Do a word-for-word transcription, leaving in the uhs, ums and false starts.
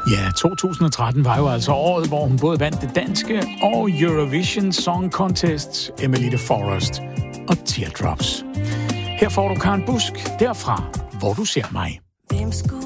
Ja, to tusind og tretten var jo altså året, hvor hun både vandt det danske og Eurovision Song Contest, Emily de Forest og Teardrops. Her får du Karen Busk derfra, hvor du ser mig.